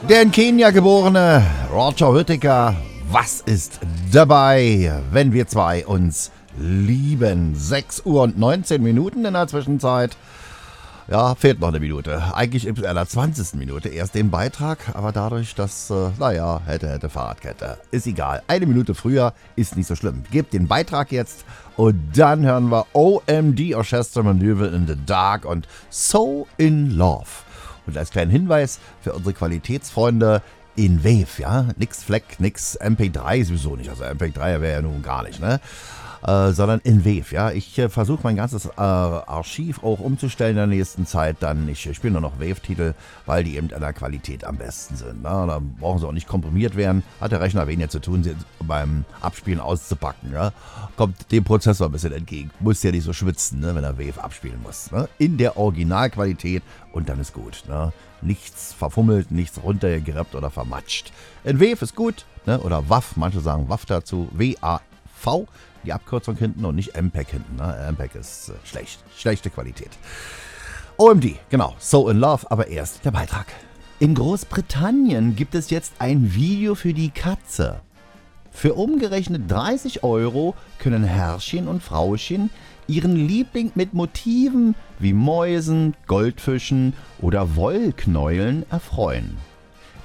Der in Kenia geborene Roger Whittaker, was ist dabei, wenn wir zwei uns lieben? 6 Uhr und 19 Minuten in der Zwischenzeit. Ja, fehlt noch eine Minute. Eigentlich in der 20. Minute erst den Beitrag, aber dadurch, dass, hätte Fahrradkette. Ist egal. Eine Minute früher ist nicht so schlimm. Gebt den Beitrag jetzt und dann hören wir OMD Orchestra Maneuver in the Dark und So in Love. Und als kleinen Hinweis für unsere Qualitätsfreunde in Wave, ja, nix Fleck, nix MP3 sowieso nicht, also MP3 wäre ja nun gar nicht, ne? Sondern in Wave, ja. Ich versuche mein ganzes Archiv auch umzustellen in der nächsten Zeit. Dann, ich spiele nur noch Wave-Titel, weil die eben an der Qualität am besten sind. Ne? Da brauchen sie auch nicht komprimiert werden. Hat der Rechner weniger zu tun, sie beim Abspielen auszupacken. Ja? Kommt dem Prozessor ein bisschen entgegen. Muss ja nicht so schwitzen, ne? wenn er Wave abspielen muss. Ne? In der Originalqualität und dann ist gut. Ne? Nichts verfummelt, nichts runtergerappt oder vermatscht. In Wave ist gut, ne? Oder WAV, manche sagen WAV dazu, W-A-V. Die Abkürzung hinten und nicht MPEG hinten. Ne? MPEG ist schlecht. Schlechte Qualität. OMD, genau. So in Love, aber erst der Beitrag. In Großbritannien gibt es jetzt ein Video für die Katze. Für umgerechnet 30 € können Herrchen und Frauchen ihren Liebling mit Motiven wie Mäusen, Goldfischen oder Wollknäueln erfreuen.